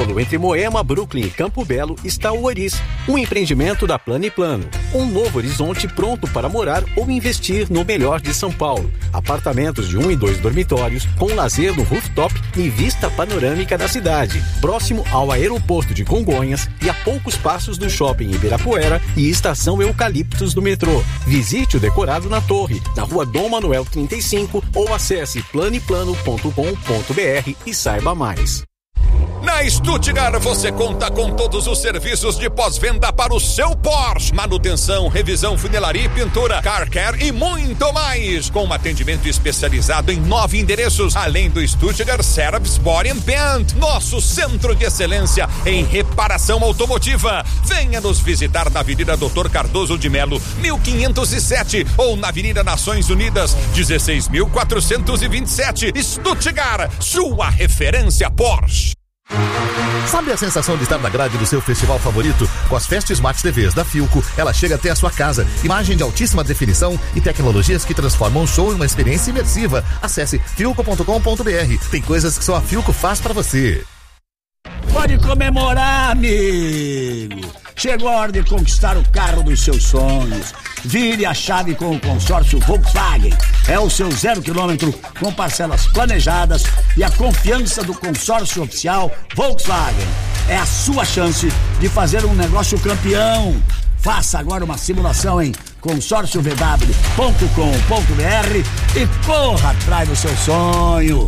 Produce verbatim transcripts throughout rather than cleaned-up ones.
Paulo, entre Moema, Brooklyn e Campo Belo, está o Oris, um empreendimento da Plano e Plano. Um novo horizonte pronto para morar ou investir no melhor de São Paulo. Apartamentos de um e dois dormitórios, com lazer no rooftop e vista panorâmica da cidade. Próximo ao aeroporto de Congonhas e a poucos passos do shopping Ibirapuera e estação Eucaliptos do metrô. Visite o decorado na Torre, na rua Dom Manuel trinta e cinco ou acesse plano e plano ponto com ponto b r e saiba mais. Na Stuttgart você conta com todos os serviços de pós-venda para o seu Porsche. Manutenção, revisão, funilaria e pintura, car care e muito mais. Com um atendimento especializado em nove endereços, além do Stuttgart Service Body and Paint, nosso centro de excelência em reparação automotiva. Venha nos visitar na Avenida doutor Cardoso de Melo, mil quinhentos e sete, ou na Avenida Nações Unidas, dezesseis mil quatrocentos e vinte e sete. Stuttgart, sua referência Porsche. Sabe a sensação de estar na grade do seu festival favorito? Com as Fest Smart T Vs da Philco, ela chega até a sua casa. Imagem de altíssima definição e tecnologias que transformam o show em uma experiência imersiva. Acesse philco ponto com ponto b r. Tem coisas que só a Philco faz pra você. Pode comemorar, amigo! Chegou a hora de conquistar o carro dos seus sonhos. Vire a chave com o consórcio Volkswagen. É o seu zero quilômetro com parcelas planejadas e a confiança do consórcio oficial Volkswagen. É a sua chance de fazer um negócio campeão. Faça agora uma simulação em consórcio v w ponto com ponto b r e corra atrás do seu sonho.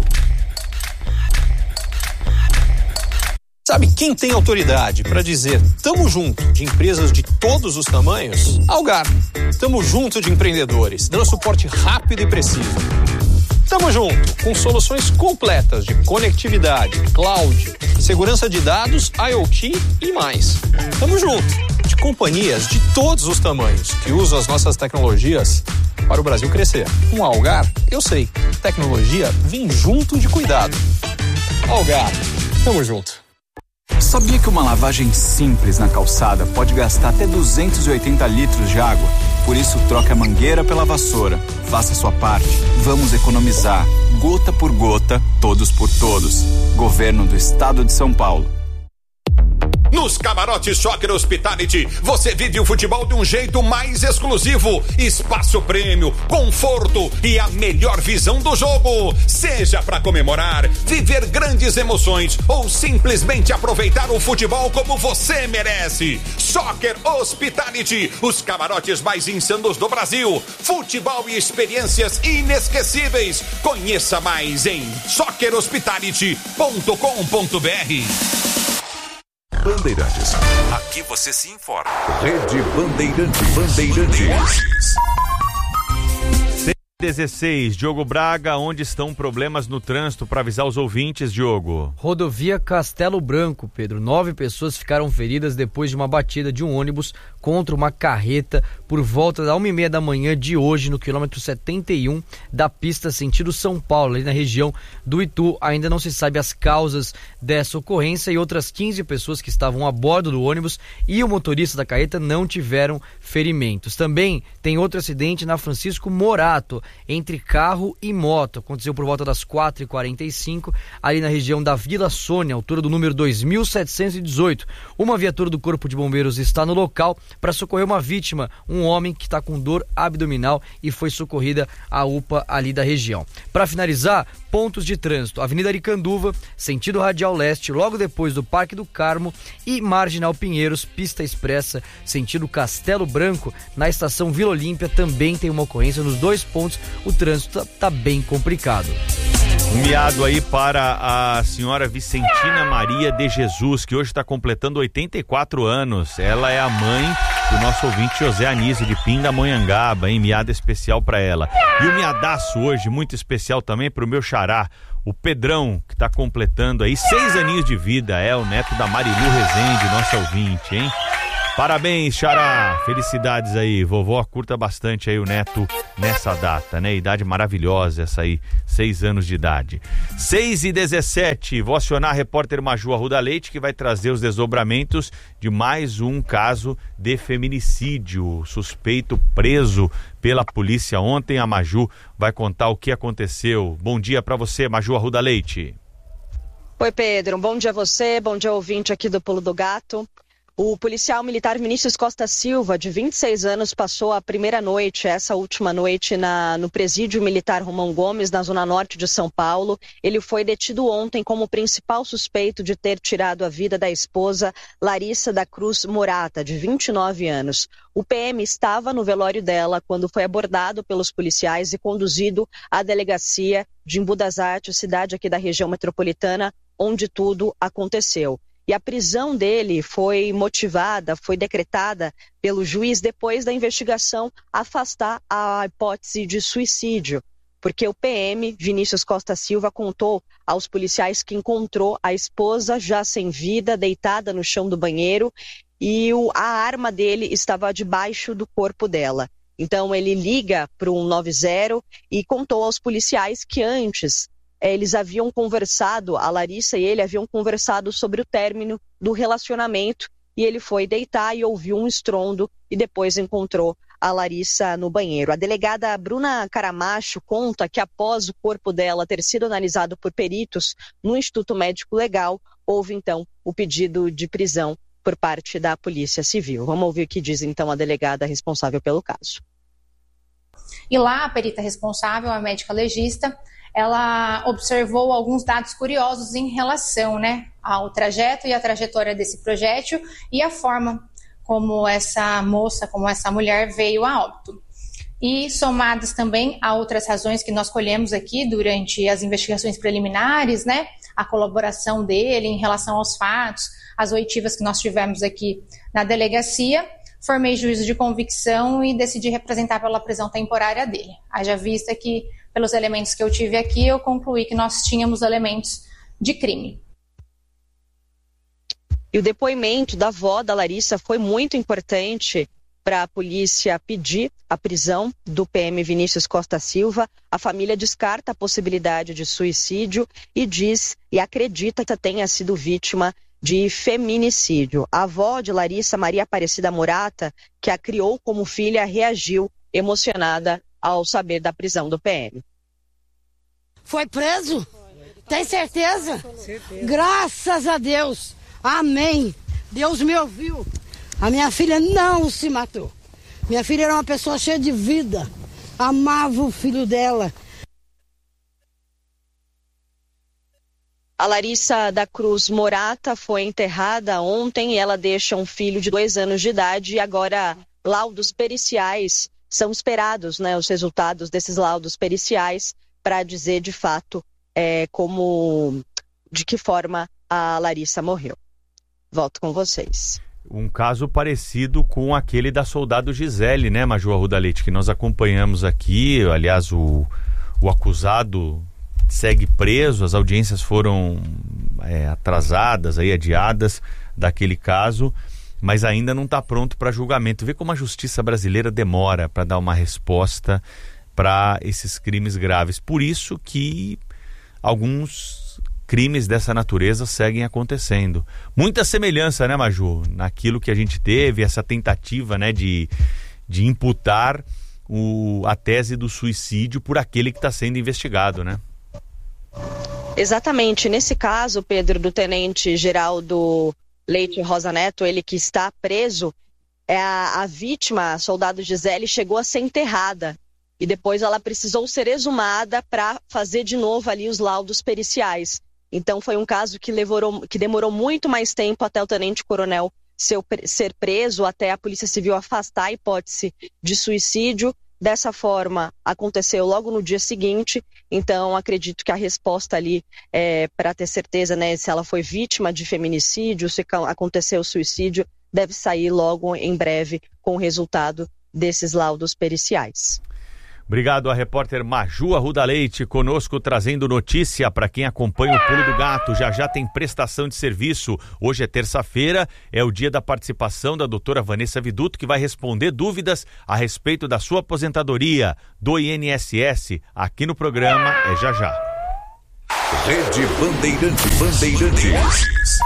Sabe quem tem autoridade para dizer tamo junto de empresas de todos os tamanhos? Algar. Tamo junto de empreendedores, dando suporte rápido e preciso. Tamo junto com soluções completas de conectividade, cloud, segurança de dados, IoT e mais. Tamo junto de companhias de todos os tamanhos que usam as nossas tecnologias para o Brasil crescer. Com a Algar, eu sei, tecnologia vem junto de cuidado. Algar, tamo junto. Sabia que uma lavagem simples na calçada pode gastar até duzentos e oitenta litros de água? Por isso, troque a mangueira pela vassoura. Faça sua parte. Vamos economizar. Gota por gota, todos por todos. Governo do Estado de São Paulo. Nos camarotes Soccer Hospitality, você vive o futebol de um jeito mais exclusivo. Espaço prêmio, conforto e a melhor visão do jogo. Seja para comemorar, viver grandes emoções ou simplesmente aproveitar o futebol como você merece. Soccer Hospitality, os camarotes mais insanos do Brasil. Futebol e experiências inesquecíveis. Conheça mais em soccer hospitality ponto com ponto b r. Bandeirantes. Aqui você se informa. Rede Bandeirantes. Bandeirantes. dezesseis, Diogo Braga, onde estão problemas no trânsito para avisar os ouvintes, Diogo? Rodovia Castelo Branco, Pedro. Nove pessoas ficaram feridas depois de uma batida de um ônibus contra uma carreta por volta da uma e meia da manhã de hoje, no quilômetro setenta e um da pista sentido São Paulo, ali na região do Itu. Ainda não se sabe as causas dessa ocorrência e outras quinze pessoas que estavam a bordo do ônibus e o motorista da carreta não tiveram ferimentos. Também tem outro acidente na Francisco Morato, entre carro e moto. Aconteceu por volta das quatro e quarenta e cinco, ali na região da Vila Sônia, altura do número dois mil setecentos e dezoito. Uma viatura do Corpo de Bombeiros está no local para socorrer uma vítima, um homem que está com dor abdominal e foi socorrida a U P A ali da região. Para finalizar, pontos de trânsito: Avenida Aricanduva, sentido Radial Leste, logo depois do Parque do Carmo, e Marginal Pinheiros, pista expressa, sentido Castelo Branco, na estação Vila Olímpia, também tem uma ocorrência nos dois pontos. O trânsito tá bem complicado. Um miado aí para a senhora Vicentina Maria de Jesus, que hoje está completando oitenta e quatro anos. Ela é a mãe do nosso ouvinte José Anísio de Pindamonhangaba, hein? Miada especial para ela. E o miadaço hoje, muito especial também para o meu xará, o Pedrão, que está completando aí seis aninhos de vida. É o neto da Marilu Rezende, nossa ouvinte, hein? Parabéns, xará, felicidades aí, vovó curta bastante aí o neto nessa data, né? Idade maravilhosa essa aí, seis anos de idade. seis e dezessete, vou acionar a repórter Maju Arruda Leite, que vai trazer os desdobramentos de mais um caso de feminicídio. Suspeito preso pela polícia ontem. A Maju vai contar o que aconteceu. Bom dia para você, Maju Arruda Leite. Oi, Pedro. Bom dia a você, bom dia ouvinte aqui do Pulo do Gato. O policial militar Vinícius Costa Silva, de vinte e seis anos, passou a primeira noite, essa última noite, na, no presídio militar Romão Gomes, na zona norte de São Paulo. Ele foi detido ontem como principal suspeito de ter tirado a vida da esposa Larissa da Cruz Morata, de vinte e nove anos. O P M estava no velório dela quando foi abordado pelos policiais e conduzido à delegacia de Embu das Artes, cidade aqui da região metropolitana, onde tudo aconteceu. E a prisão dele foi motivada, foi decretada pelo juiz depois da investigação afastar a hipótese de suicídio, porque o P M, Vinícius Costa Silva, contou aos policiais que encontrou a esposa já sem vida, deitada no chão do banheiro, e o, a arma dele estava debaixo do corpo dela. Então ele liga para o um nove zero e contou aos policiais que antes eles haviam conversado, a Larissa e ele haviam conversado sobre o término do relacionamento, e ele foi deitar e ouviu um estrondo e depois encontrou a Larissa no banheiro. A delegada Bruna Caramacho conta que após o corpo dela ter sido analisado por peritos no Instituto Médico Legal, houve então o pedido de prisão por parte da Polícia Civil. Vamos ouvir o que diz então a delegada responsável pelo caso. E lá a perita responsável, a médica legista, ela observou alguns dados curiosos em relação, né, ao trajeto e a trajetória desse projétil e a forma como essa moça, como essa mulher veio a óbito. E somadas também a outras razões que nós colhemos aqui durante as investigações preliminares, né, a colaboração dele em relação aos fatos, as oitivas que nós tivemos aqui na delegacia, formei juízo de convicção e decidi representar pela prisão temporária dele. Haja vista que, pelos elementos que eu tive aqui, eu concluí que nós tínhamos elementos de crime. E o depoimento da avó da Larissa foi muito importante para a polícia pedir a prisão do P M Vinícius Costa Silva. A família descarta a possibilidade de suicídio e diz e acredita que tenha sido vítima de feminicídio. A avó de Larissa, Maria Aparecida Morata, que a criou como filha, reagiu emocionada ao saber da prisão do P M. Foi preso? Tem certeza? certeza? Graças a Deus. Amém. Deus me ouviu. A minha filha não se matou. Minha filha era uma pessoa cheia de vida. Amava o filho dela. A Larissa da Cruz Morata foi enterrada ontem e ela deixa um filho de dois anos de idade e agora laudos periciais são esperados, né, os resultados desses laudos periciais para dizer de fato é, como, de que forma a Larissa morreu. Volto com vocês. Um caso parecido com aquele da soldado Gisele, né, Maju Arruda Leite, que nós acompanhamos aqui. Aliás, o, o acusado segue preso, as audiências foram é, atrasadas, aí, adiadas daquele caso, mas ainda não está pronto para julgamento. Vê como a justiça brasileira demora para dar uma resposta para esses crimes graves. Por isso que alguns crimes dessa natureza seguem acontecendo. Muita semelhança, né, Maju, naquilo que a gente teve, essa tentativa, né, de, de imputar o, a tese do suicídio por aquele que está sendo investigado, né? Exatamente. Nesse caso, Pedro, do tenente Geraldo Leite Rosa Neto, ele que está preso, é a, a vítima, a soldado Gisele, chegou a ser enterrada e depois ela precisou ser exumada para fazer de novo ali os laudos periciais. Então foi um caso que, levou, que demorou muito mais tempo até o tenente-coronel ser, ser preso, até a Polícia Civil afastar a hipótese de suicídio. Dessa forma, aconteceu logo no dia seguinte, então acredito que a resposta ali, é, para ter certeza, né, se ela foi vítima de feminicídio, se aconteceu suicídio, deve sair logo em breve com o resultado desses laudos periciais. Obrigado a repórter Maju Arruda Leite, conosco trazendo notícia para quem acompanha o Pulo do Gato. Já já tem prestação de serviço. Hoje é terça-feira, é o dia da participação da doutora Vanessa Viduto, que vai responder dúvidas a respeito da sua aposentadoria do I N S S. Aqui no programa é já já. Rede Bandeirantes. Bandeirantes.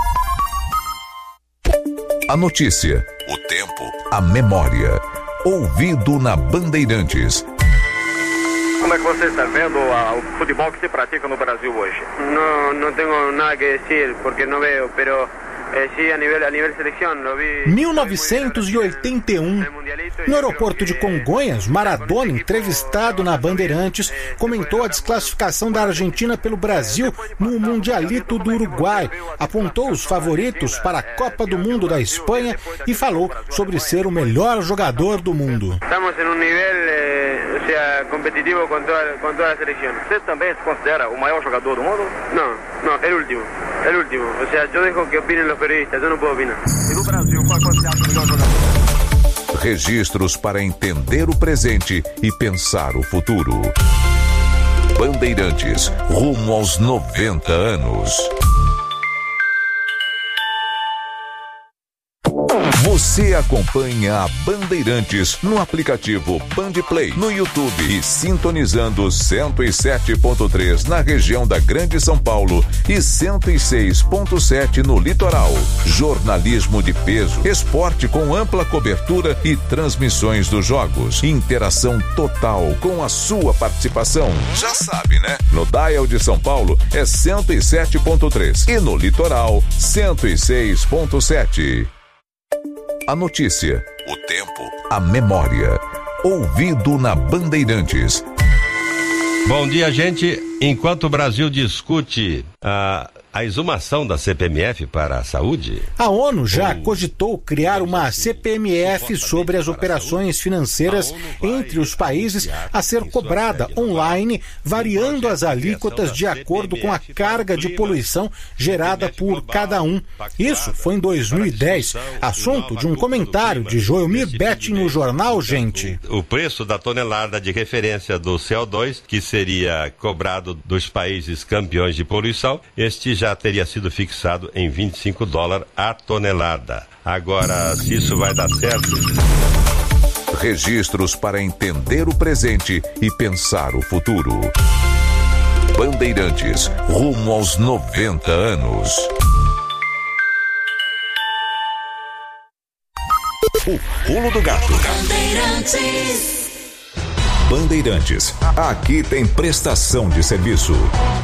A notícia, o tempo, a memória. Ouvido na Bandeirantes. Como é que você está vendo a, o futebol que se pratica no Brasil hoje? Não, não tenho nada que dizer, porque não vejo, pero eh, sí, a nível, a nível seleção, não vi... mil novecentos e oitenta e um, no aeroporto de Congonhas, Maradona, entrevistado na Bandeirantes, comentou a desclassificação da Argentina pelo Brasil no Mundialito do Uruguai, apontou os favoritos para a Copa do Mundo da Espanha e falou sobre ser o melhor jogador do mundo. Estamos em um nível, eh, ou seja, competitivo com toda, com toda a seleção. Você também se considera o maior jogador do mundo? Não, não, é o último, é o último. Ou seja, eu deixo que opinem os periodistas, eu não posso opinar. E no Brasil, qual você acha o melhor jogador? Registros para entender o presente e pensar o futuro. Bandeirantes, rumo aos noventa anos. Você acompanha a Bandeirantes no aplicativo Bandplay, no YouTube e sintonizando cento e sete ponto três na região da Grande São Paulo e cento e seis ponto sete no litoral. Jornalismo de peso, esporte com ampla cobertura e transmissões dos jogos. Interação total com a sua participação. Já sabe, né? No dial de São Paulo é cento e sete ponto três e no litoral cento e seis ponto sete. A notícia, o tempo, a memória. Ouvido na Bandeirantes. Bom dia, gente. Enquanto o Brasil discute a, a exumação da C P M F para a saúde... A ONU já cogitou criar uma C P M F sobre as operações financeiras entre os países a ser cobrada online, variando as alíquotas de acordo com a carga de poluição gerada por cada um. Isso foi em dois mil e dez, assunto de um comentário de Joelmir Betting no jornal Gente. O preço da tonelada de referência do C O dois, que seria cobrado dos países campeões de poluição, este já teria sido fixado em vinte e cinco dólares a tonelada. Agora, se isso vai dar certo... Registros para entender o presente e pensar o futuro. Bandeirantes, rumo aos noventa anos. O pulo do gato. Bandeirantes. Bandeirantes, aqui tem prestação de serviço.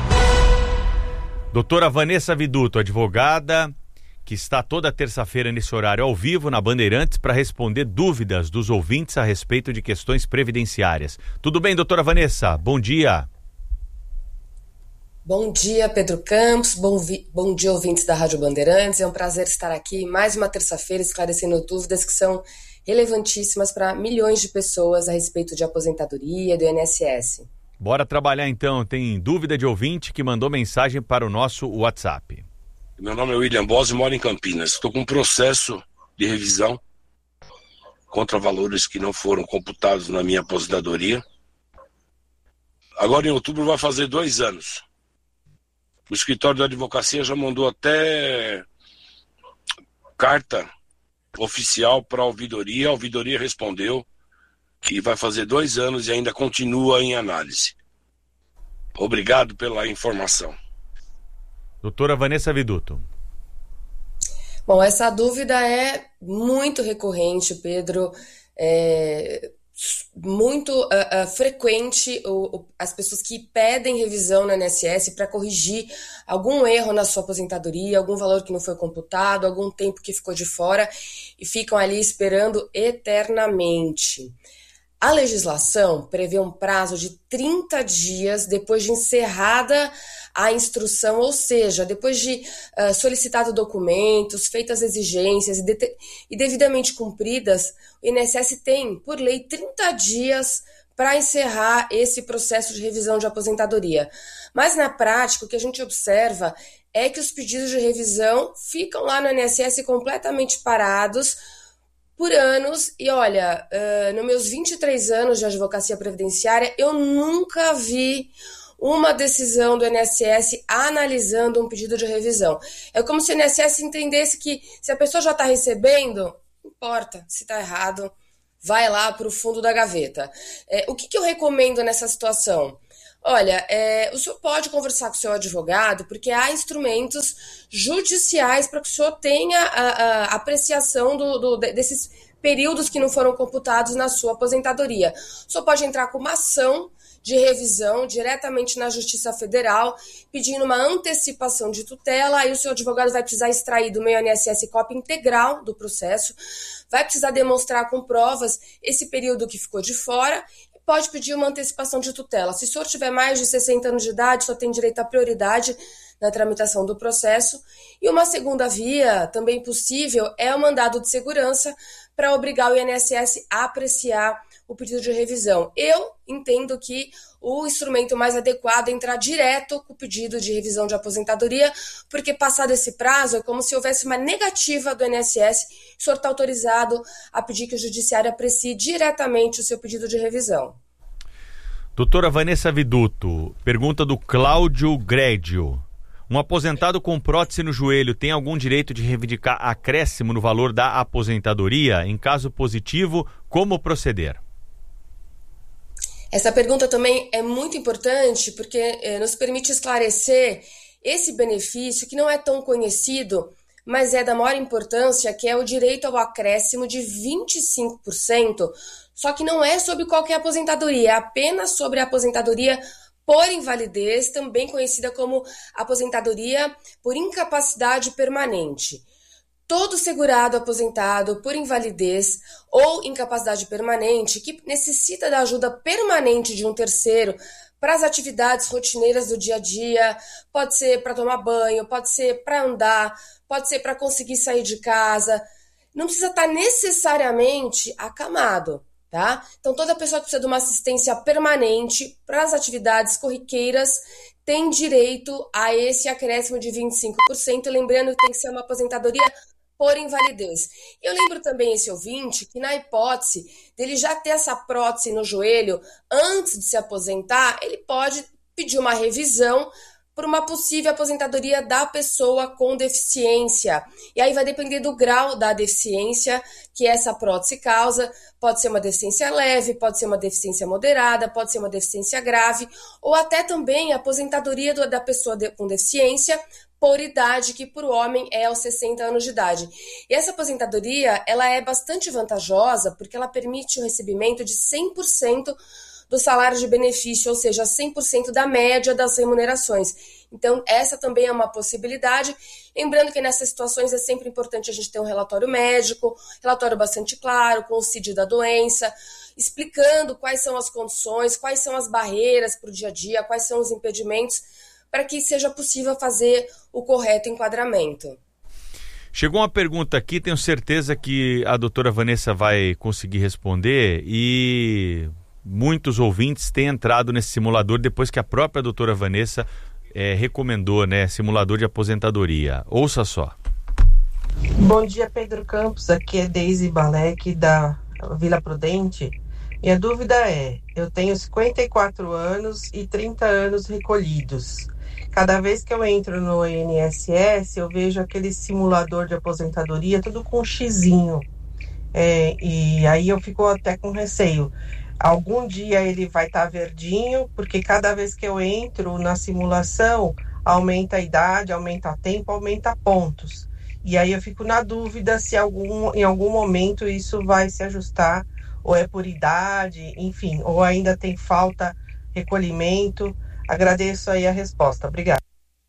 Doutora Vanessa Viduto, advogada, que está toda terça-feira nesse horário ao vivo na Bandeirantes para responder dúvidas dos ouvintes a respeito de questões previdenciárias. Tudo bem, doutora Vanessa? Bom dia. Bom dia, Pedro Campos. Bom, vi... Bom dia, ouvintes da Rádio Bandeirantes. É um prazer estar aqui mais uma terça-feira esclarecendo dúvidas que são relevantíssimas para milhões de pessoas a respeito de aposentadoria, do I N S S. Bora trabalhar então. Tem dúvida de ouvinte que mandou mensagem para o nosso WhatsApp. Meu nome é William Bose e moro em Campinas. Estou com um processo de revisão contra valores que não foram computados na minha aposentadoria. Agora em outubro vai fazer dois anos. O escritório da advocacia já mandou até carta oficial para a ouvidoria. A ouvidoria respondeu que vai fazer dois anos e ainda continua em análise. Obrigado pela informação. Doutora Vanessa Viduto. Bom, essa dúvida é muito recorrente, Pedro. É muito uh, uh, frequente o, o, as pessoas que pedem revisão no I N S S para corrigir algum erro na sua aposentadoria, algum valor que não foi computado, algum tempo que ficou de fora e ficam ali esperando eternamente. A legislação prevê um prazo de trinta dias depois de encerrada a instrução, ou seja, depois de uh, solicitado documentos, feitas exigências e, de- e devidamente cumpridas, o I N S S tem, por lei, trinta dias para encerrar esse processo de revisão de aposentadoria. Mas, na prática, o que a gente observa é que os pedidos de revisão ficam lá no I N S S completamente parados por anos, e olha, uh, nos meus vinte e três anos de advocacia previdenciária, eu nunca vi uma decisão do I N S S analisando um pedido de revisão. É como se o I N S S entendesse que se a pessoa já está recebendo, não importa, se está errado, vai lá para o fundo da gaveta. É, o que, que eu recomendo nessa situação? Olha, é, o senhor pode conversar com o seu advogado, porque há instrumentos judiciais para que o senhor tenha a, a apreciação do, do, desses períodos que não foram computados na sua aposentadoria. O senhor pode entrar com uma ação de revisão diretamente na Justiça Federal, pedindo uma antecipação de tutela. Aí o seu advogado vai precisar extrair do meu I N S S cópia integral do processo, vai precisar demonstrar com provas esse período que ficou de fora e pode pedir uma antecipação de tutela. Se o senhor tiver mais de sessenta anos de idade, só tem direito à prioridade na tramitação do processo. E uma segunda via, também possível, é o mandado de segurança para obrigar o I N S S a apreciar o pedido de revisão. Eu entendo que o instrumento mais adequado é entrar direto com o pedido de revisão de aposentadoria, porque passado esse prazo é como se houvesse uma negativa do I N S S, o senhor está autorizado a pedir que o judiciário aprecie diretamente o seu pedido de revisão. Doutora Vanessa Viduto, pergunta do Cláudio Grédio. Um aposentado com prótese no joelho tem algum direito de reivindicar acréscimo no valor da aposentadoria? Em caso positivo, como proceder? Essa pergunta também é muito importante porque eh, nos permite esclarecer esse benefício que não é tão conhecido, mas é da maior importância, que é o direito ao acréscimo de vinte e cinco por cento, só que não é sobre qualquer aposentadoria, é apenas sobre a aposentadoria por invalidez, também conhecida como aposentadoria por incapacidade permanente. Todo segurado aposentado por invalidez ou incapacidade permanente que necessita da ajuda permanente de um terceiro para as atividades rotineiras do dia a dia, pode ser para tomar banho, pode ser para andar, pode ser para conseguir sair de casa, não precisa estar necessariamente acamado, tá? Então toda pessoa que precisa de uma assistência permanente para as atividades corriqueiras tem direito a esse acréscimo de vinte e cinco por cento, lembrando que tem que ser uma aposentadoria por invalidez. Eu lembro também esse ouvinte que na hipótese dele já ter essa prótese no joelho antes de se aposentar, ele pode pedir uma revisão por uma possível aposentadoria da pessoa com deficiência. E aí vai depender do grau da deficiência que essa prótese causa. Pode ser uma deficiência leve, pode ser uma deficiência moderada, pode ser uma deficiência grave, ou até também a aposentadoria do, da pessoa de, com deficiência por idade, que para o homem é aos sessenta anos de idade. E essa aposentadoria, ela é bastante vantajosa porque ela permite o recebimento de cem por cento do salário de benefício, ou seja, cem por cento da média das remunerações. Então, essa também é uma possibilidade. Lembrando que nessas situações é sempre importante a gente ter um relatório médico, relatório bastante claro, com o C I D da doença, explicando quais são as condições, quais são as barreiras para o dia a dia, quais são os impedimentos, para que seja possível fazer o correto enquadramento. Chegou uma pergunta aqui, tenho certeza que a doutora Vanessa vai conseguir responder, e muitos ouvintes têm entrado nesse simulador depois que a própria doutora Vanessa é, recomendou, né, simulador de aposentadoria. Ouça só. Bom dia, Pedro Campos, aqui é Deise Balek da Vila Prudente. Minha dúvida é, eu tenho cinquenta e quatro anos e trinta anos recolhidos. Cada vez que eu entro no I N S S, eu vejo aquele simulador de aposentadoria, tudo com um xizinho. É, e aí eu fico até com receio. Algum dia ele vai estar tá verdinho, porque cada vez que eu entro na simulação, aumenta a idade, aumenta o tempo, aumenta pontos. E aí eu fico na dúvida se algum, em algum momento isso vai se ajustar, ou é por idade, enfim, ou ainda tem falta, recolhimento. Agradeço aí a resposta. Obrigada.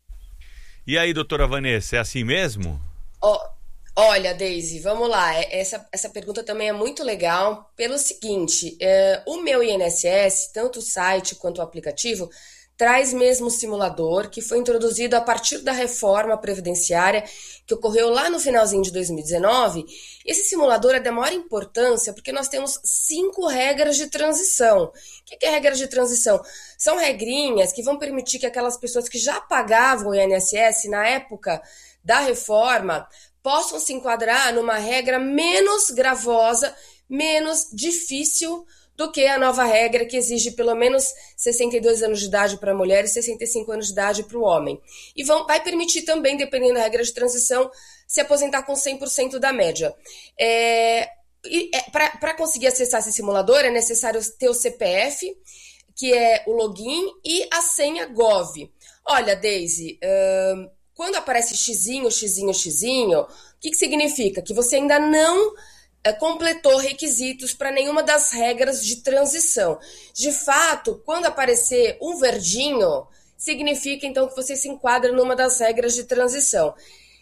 E aí, doutora Vanessa, é assim mesmo? Oh, olha, Deise, vamos lá. Essa, essa pergunta também é muito legal pelo seguinte, é, o meu I N S S, tanto o site quanto o aplicativo, traz mesmo o simulador que foi introduzido a partir da reforma previdenciária que ocorreu lá no finalzinho de dois mil e dezenove. Esse simulador é da maior importância porque nós temos cinco regras de transição. O que é regra de transição? São regrinhas que vão permitir que aquelas pessoas que já pagavam o I N S S na época da reforma possam se enquadrar numa regra menos gravosa, menos difícil do que a nova regra que exige pelo menos sessenta e dois anos de idade para a mulher e sessenta e cinco anos de idade para o homem. E vão, vai permitir também, dependendo da regra de transição, se aposentar com cem por cento da média. É, é, para conseguir acessar esse simulador é necessário ter o C P F, que é o login, e a senha Gov. Olha, Deise, uh, quando aparece xizinho, xizinho, xizinho, o que, que significa? Que você ainda não é, completou requisitos para nenhuma das regras de transição. De fato, quando aparecer um verdinho, significa então que você se enquadra numa das regras de transição.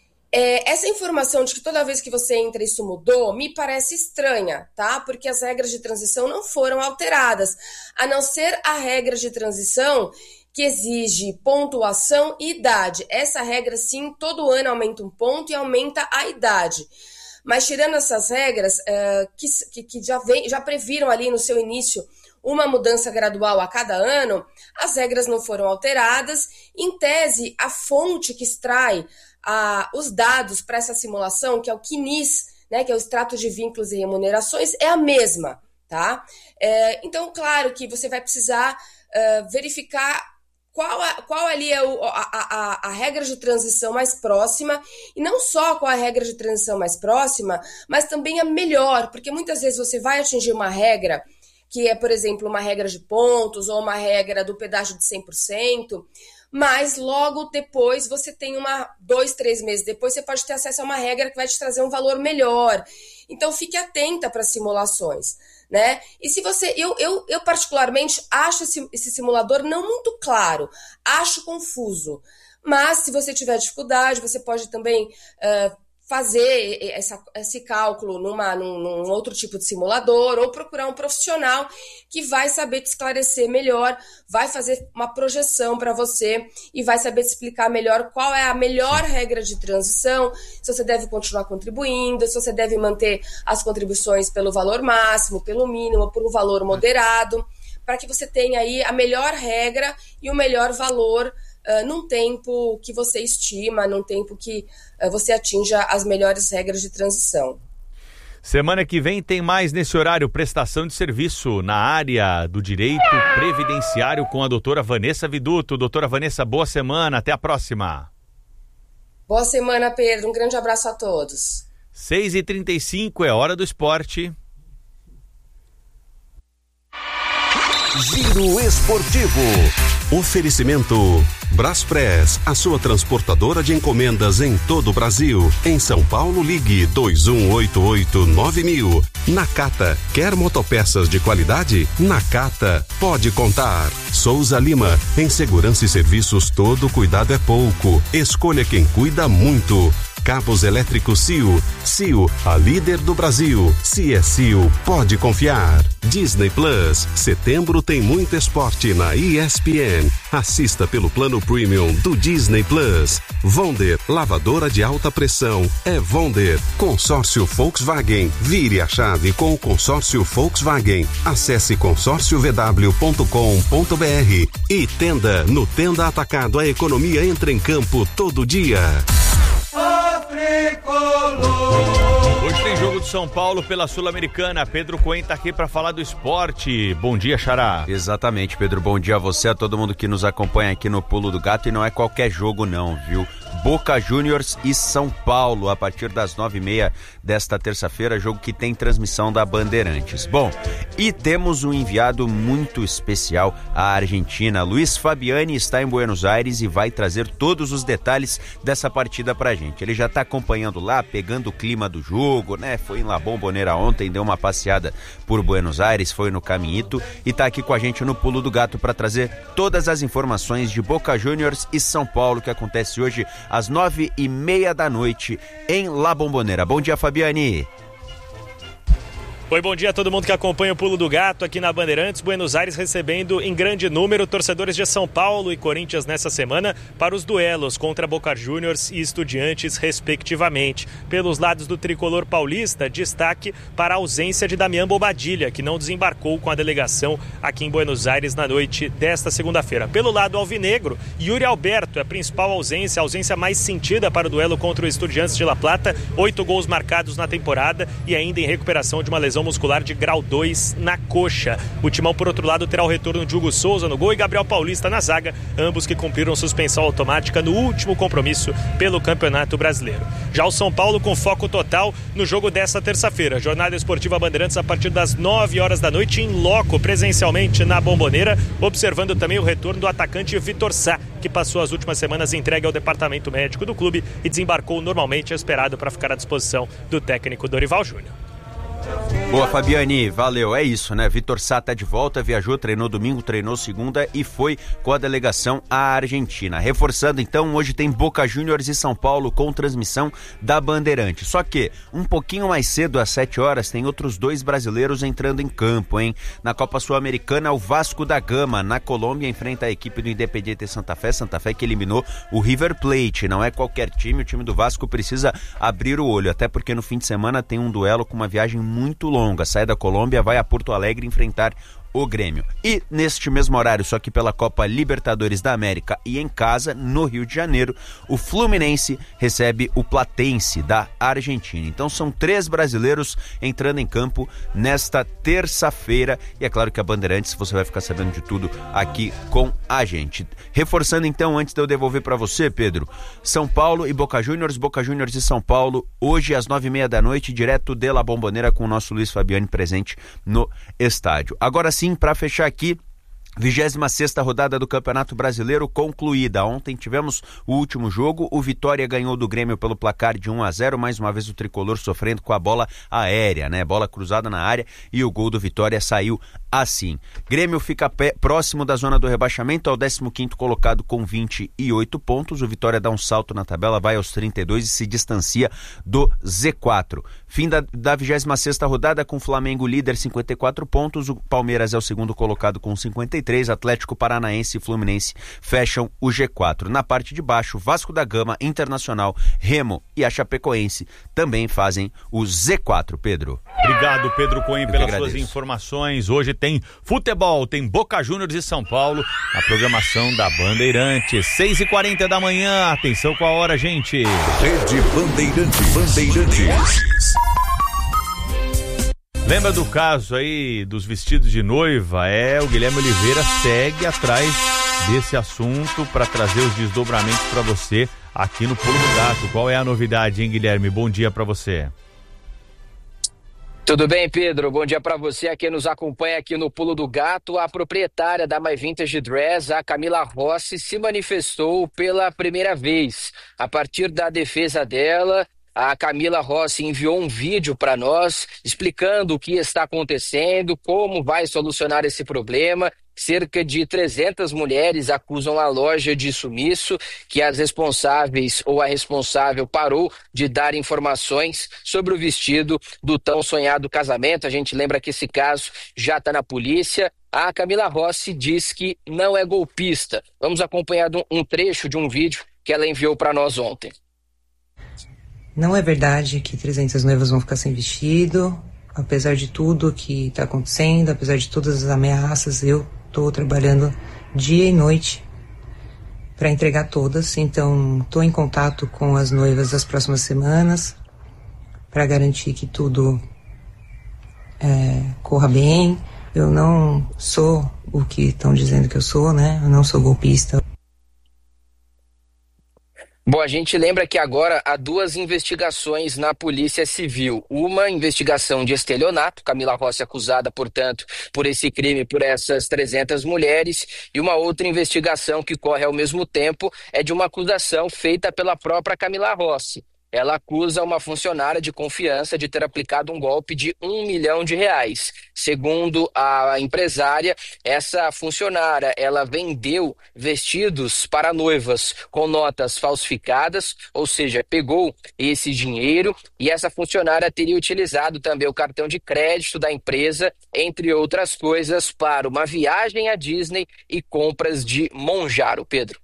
É, essa informação de que toda vez que você entra isso mudou, me parece estranha, tá? Porque as regras de transição não foram alteradas, a não ser a regra de transição que exige pontuação e idade. Essa regra, sim, todo ano aumenta um ponto e aumenta a idade. Mas tirando essas regras, uh, que, que, que já, vem, já previram ali no seu início uma mudança gradual a cada ano, as regras não foram alteradas. Em tese, a fonte que extrai a, os dados para essa simulação, que é o Q N I S, né, que é o extrato de vínculos e remunerações, é a mesma, tá? É, então, claro que você vai precisar uh, verificar Qual, a, qual ali é o, a, a, a regra de transição mais próxima, e não só qual a regra de transição mais próxima, mas também a melhor, porque muitas vezes você vai atingir uma regra, que é, por exemplo, uma regra de pontos, ou uma regra do pedágio de cem por cento, mas logo depois você tem uma, dois, três meses depois, você pode ter acesso a uma regra que vai te trazer um valor melhor. Então, fique atenta para as simulações, né? E se você, eu, eu, eu particularmente acho esse, esse simulador não muito claro, acho confuso, mas se você tiver dificuldade, você pode também uh, fazer essa, esse cálculo numa, num, num outro tipo de simulador, ou procurar um profissional que vai saber te esclarecer melhor, vai fazer uma projeção para você e vai saber te explicar melhor qual é a melhor regra de transição, se você deve continuar contribuindo, se você deve manter as contribuições pelo valor máximo, pelo mínimo, por um valor moderado, para que você tenha aí a melhor regra e o melhor valor Uh, num tempo que você estima, num tempo que uh, você atinja as melhores regras de transição. Semana que vem tem mais nesse horário, prestação de serviço na área do direito previdenciário com a doutora Vanessa Viduto. Doutora Vanessa, boa semana, até a próxima. Boa semana, Pedro, um grande abraço a todos. seis e trinta e cinco é hora do esporte. Giro Esportivo. Oferecimento Braspress, a sua transportadora de encomendas em todo o Brasil. Em São Paulo, ligue dois um oito oito nove mil. Nakata, quer motopeças de qualidade? Nakata, pode contar. Souza Lima, em segurança e serviços todo cuidado é pouco. Escolha quem cuida muito. Cabos elétricos C I O. C I O, a líder do Brasil. Se é C I O, pode confiar. Disney Plus. Setembro tem muito esporte na E S P N. Assista pelo plano premium do Disney Plus. Vonder, lavadora de alta pressão. É Vonder. Consórcio Volkswagen. Vire a chave com o consórcio Volkswagen. Acesse consórcio v w ponto com ponto b r. E Tenda. No Tenda Atacado, a economia entra em campo todo dia. Hoje tem jogo de São Paulo pela Sul-Americana. Pedro Coen tá aqui para falar do esporte. Bom dia, Xará. Exatamente, Pedro. Bom dia a você, a todo mundo que nos acompanha aqui no Pulo do Gato. E não é qualquer jogo não, viu? Boca Juniors e São Paulo, a partir das nove e meia desta terça-feira, jogo que tem transmissão da Bandeirantes. Bom, e temos um enviado muito especial à Argentina. Luiz Fabiani está em Buenos Aires e vai trazer todos os detalhes dessa partida pra gente. Ele já está acompanhando lá, pegando o clima do jogo, né? Foi em La Bombonera ontem, deu uma passeada por Buenos Aires, foi no Caminhito e tá aqui com a gente no Pulo do Gato para trazer todas as informações de Boca Juniors e São Paulo, que acontece hoje às nove e meia da noite em La Bombonera. Bom dia, Fabiani. Oi, bom dia a todo mundo que acompanha o Pulo do Gato aqui na Bandeirantes. Buenos Aires recebendo em grande número torcedores de São Paulo e Corinthians nessa semana para os duelos contra Boca Juniors e Estudiantes, respectivamente. Pelos lados do tricolor paulista, destaque para a ausência de Damian Bobadilla, que não desembarcou com a delegação aqui em Buenos Aires na noite desta segunda-feira. Pelo lado alvinegro, Yuri Alberto é a principal ausência, a ausência mais sentida para o duelo contra o Estudiantes de La Plata. Oito gols marcados na temporada e ainda em recuperação de uma lesão muscular de grau dois na coxa. O Timão, por outro lado, terá o retorno de Hugo Souza no gol e Gabriel Paulista na zaga, ambos que cumpriram suspensão automática no último compromisso pelo Campeonato Brasileiro. Já o São Paulo com foco total no jogo desta terça-feira. Jornada Esportiva Bandeirantes a partir das nove horas da noite em loco, presencialmente na Bombonera, observando também o retorno do atacante Vitor Sá, que passou as últimas semanas entregue ao departamento médico do clube e desembarcou normalmente esperado para ficar à disposição do técnico Dorival Júnior. Boa, Fabiane, valeu, é isso, né? Vitor Sá tá de volta, viajou, treinou domingo, treinou segunda e foi com a delegação à Argentina. Reforçando então, hoje tem Boca Juniors e São Paulo com transmissão da Bandeirante. Só que, um pouquinho mais cedo, às sete horas, tem outros dois brasileiros entrando em campo, hein? Na Copa Sul-Americana, o Vasco da Gama, na Colômbia, enfrenta a equipe do Independiente Santa Fé, Santa Fé que eliminou o River Plate. Não é qualquer time, o time do Vasco precisa abrir o olho, até porque no fim de semana tem um duelo com uma viagem muito longa. longa, sai da Colômbia, vai a Porto Alegre enfrentar o Grêmio. E neste mesmo horário, só que pela Copa Libertadores da América e em casa, no Rio de Janeiro, o Fluminense recebe o Platense da Argentina. Então são três brasileiros entrando em campo nesta terça-feira e é claro que a Bandeirantes você vai ficar sabendo de tudo aqui com a gente. Reforçando então, antes de eu devolver para você, Pedro, São Paulo e Boca Juniors, Boca Juniors e São Paulo, hoje às nove e meia da noite, direto de La Bombonera com o nosso Luiz Fabiani presente no estádio. Agora sim, para fechar aqui, vigésima sexta rodada do Campeonato Brasileiro concluída. Ontem tivemos o último jogo, o Vitória ganhou do Grêmio pelo placar de um a zero, mais uma vez o tricolor sofrendo com a bola aérea, né? Bola cruzada na área e o gol do Vitória saiu assim. Grêmio fica pé, próximo da zona do rebaixamento, ao décimo quinto colocado com vinte e oito pontos. O Vitória dá um salto na tabela, vai aos trinta e dois e se distancia do Z quatro. Fim da, da vigésima sexta rodada com o Flamengo líder, cinquenta e quatro pontos. O Palmeiras é o segundo colocado com cinquenta e três. Atlético Paranaense e Fluminense fecham o G quatro. Na parte de baixo, Vasco da Gama, Internacional, Remo e a Chapecoense também fazem o Z quatro, Pedro. Obrigado, Pedro Cohen, pelas suas informações. Hoje tem futebol, tem Boca Juniors e São Paulo, a programação da Bandeirantes, seis e quarenta da manhã, atenção com a hora, gente. Rede Bandeirantes, Bandeirantes. Lembra do caso aí dos vestidos de noiva? É, o Guilherme Oliveira segue atrás desse assunto para trazer os desdobramentos para você aqui no Pulo do Gato. Qual é a novidade, hein, Guilherme? Bom dia para você. Tudo bem, Pedro? Bom dia para você que nos acompanha aqui no Pulo do Gato. A proprietária da My Vintage Dress, a Camila Rossi, se manifestou pela primeira vez. A partir da defesa dela, a Camila Rossi enviou um vídeo para nós explicando o que está acontecendo, como vai solucionar esse problema. Cerca de trezentas mulheres acusam a loja de sumiço, que as responsáveis ou a responsável parou de dar informações sobre o vestido do tão sonhado casamento. A gente lembra que esse caso já está na polícia. A Camila Rossi diz que não é golpista. Vamos acompanhar um trecho de um vídeo que ela enviou para nós ontem. Não é verdade que trezentas noivas vão ficar sem vestido. Apesar de tudo que está acontecendo, apesar de todas as ameaças, eu estou trabalhando dia e noite para entregar todas. Então, estou em contato com as noivas das próximas semanas para garantir que tudo é, corra bem. Eu não sou o que estão dizendo que eu sou, né? Eu não sou golpista. Bom, a gente lembra que agora há duas investigações na Polícia Civil. Uma investigação de estelionato, Camila Rossi acusada, portanto, por esse crime, por essas trezentas mulheres, e uma outra investigação que corre ao mesmo tempo é de uma acusação feita pela própria Camila Rossi. Ela acusa uma funcionária de confiança de ter aplicado um golpe de um milhão de reais. Segundo a empresária, essa funcionária, ela vendeu vestidos para noivas com notas falsificadas, ou seja, pegou esse dinheiro e essa funcionária teria utilizado também o cartão de crédito da empresa, entre outras coisas, para uma viagem à Disney e compras de Monjaro. Pedro.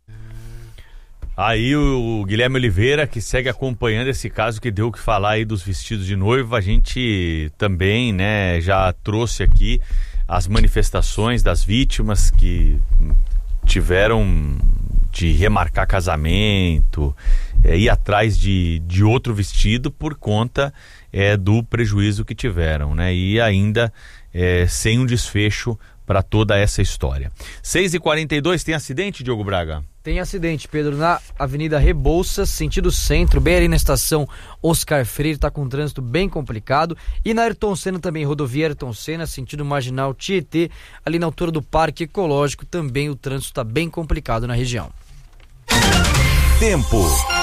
Aí o Guilherme Oliveira, que segue acompanhando esse caso que deu o que falar aí dos vestidos de noiva, a gente também, né, já trouxe aqui as manifestações das vítimas que tiveram de remarcar casamento, é, ir atrás de, de outro vestido por conta é, do prejuízo que tiveram, né, e ainda é, sem um desfecho para toda essa história. seis e quarenta e dois, tem acidente, Diogo Braga? Tem acidente, Pedro, na Avenida Rebouças, sentido centro, bem ali na estação Oscar Freire, tá com um trânsito bem complicado. E na Ayrton Senna também, rodovia Ayrton Senna, sentido marginal Tietê, ali na altura do Parque Ecológico, também o trânsito tá bem complicado na região. Tempo.